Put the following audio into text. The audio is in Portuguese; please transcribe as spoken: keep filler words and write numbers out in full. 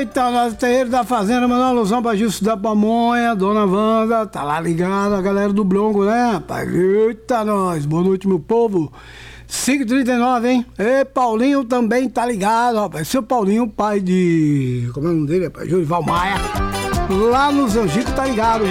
Eita, nós terreiro da fazenda, mandando uma alusão pra Gilson da Pamonha, Dona Wanda, tá lá ligado, a galera do Blongo, né, rapaz? Eita, nós, boa noite, meu povo. cinco e trinta e nove, hein? E Paulinho também tá ligado, rapaz. Seu Paulinho, pai de... como é o nome dele, rapaz? Jorival Maia. Lá nos Angico tá ligado.